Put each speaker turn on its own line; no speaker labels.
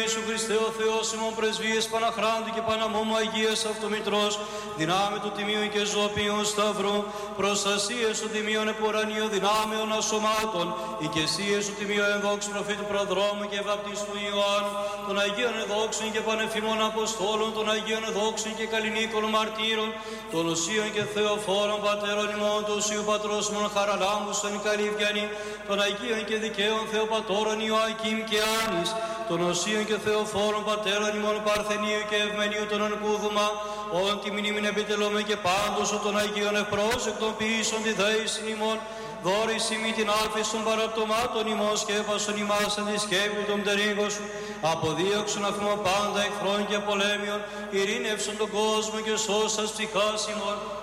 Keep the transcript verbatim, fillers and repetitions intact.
Ιησού Χριστέ ο Θεός ημών πρεσβείες Παναχράντου και Παναμόμου Αγίας Αυτομητρός, δυνάμει του Τιμίου και Ζωοποιού Σταυρού, προστασίες του Τιμίου Επουρανίου δυνάμεων ασωμάτων, οικεσίες του Τιμίου ενδόξου προφήτου Προδρόμου και βαπτιστού Ιωάννου, των Αγίων εδόξων και πανεφήμων Αποστόλων, των Αγίων εδόξων και καλλινίκων μαρτύρων, των οσίων και θεοφόρων πατέρων ημών, του Οσίου Πατρός ημών Χαραλάμπου στον Ικαλιβιανή, των Αγίων και δικαίων Θεοπατώρων Ιωακήμ και Άνης, των οσίων και θεοφόρων πατέρων ημών Παρθενίου και Ευμενίου των Ανκούδουμα, όν τη μνήμην επιτελώμε και πάντως των Αγίων ευπρόσεκτων ποιήσων τη δέησιν ημών, δώρης ημί την άλφης των παραπτωμάτων ημών, σκέπασον ημάς εν τη σκέπη των πτερίγων σου, αποδίωξον αφημών πάντα εχθρών και πολέμιων, ειρήνευσον τον κόσμο και σώσας ψυχάς ημών.